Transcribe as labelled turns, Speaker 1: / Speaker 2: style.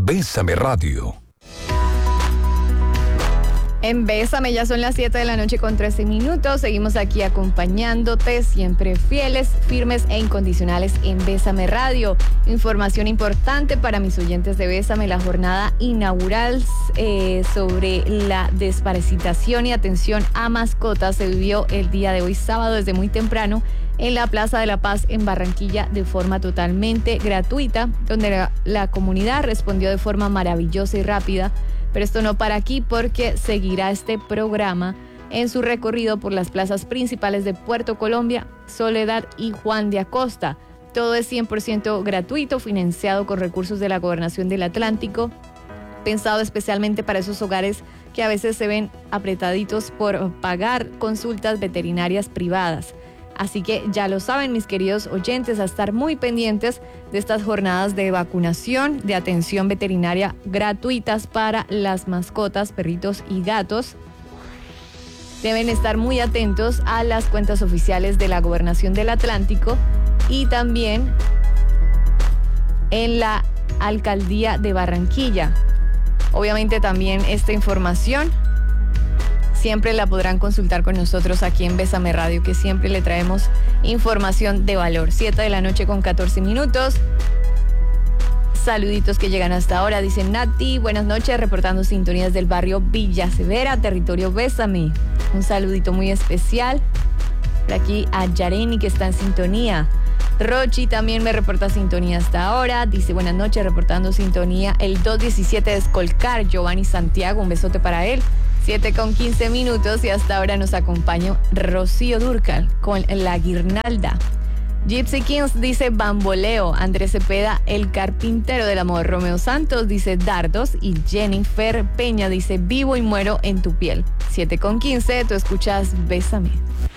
Speaker 1: Bésame Radio.
Speaker 2: En Bésame ya son las 7 de la noche con 13 minutos. Seguimos aquí acompañándote, siempre fieles, firmes e incondicionales en Bésame Radio. Información importante para mis oyentes de Bésame: la jornada inaugural sobre la desparasitación y atención a mascotas se vivió el día de hoy, sábado, desde muy temprano, en la Plaza de la Paz en Barranquilla, de forma totalmente gratuita, donde la comunidad respondió de forma maravillosa y rápida. Pero esto no para aquí, porque seguirá este programa en su recorrido por las plazas principales de Puerto Colombia, Soledad y Juan de Acosta. Todo es 100% gratuito, financiado con recursos de la Gobernación del Atlántico, pensado especialmente para esos hogares que a veces se ven apretaditos por pagar consultas veterinarias privadas. Así que ya lo saben, mis queridos oyentes, a estar muy pendientes de estas jornadas de vacunación, de atención veterinaria gratuitas para las mascotas, perritos y gatos. Deben estar muy atentos a las cuentas oficiales de la Gobernación del Atlántico y también en la Alcaldía de Barranquilla. Obviamente también esta información siempre la podrán consultar con nosotros aquí en Bésame Radio, que siempre le traemos información de valor. 7 de la noche con 14 minutos. Saluditos que llegan hasta ahora. Dice Nati, buenas noches, reportando sintonías del barrio Villa Severa, territorio Bésame. Un saludito muy especial por aquí a Yareni, que está en sintonía. Rochi también me reporta sintonía hasta ahora. Dice buenas noches, reportando sintonía el 217 de Escolcar, Giovanni Santiago, un besote para él. 7 con 15 minutos y hasta ahora nos acompaña Rocío Dúrcal con La Guirnalda. Gypsy Kings dice Bamboleo. Andrés Cepeda, el carpintero del amor. Romeo Santos dice Dardos. Y Jennifer Peña dice Vivo y muero en tu piel. 7 con 15, tú escuchas Bésame.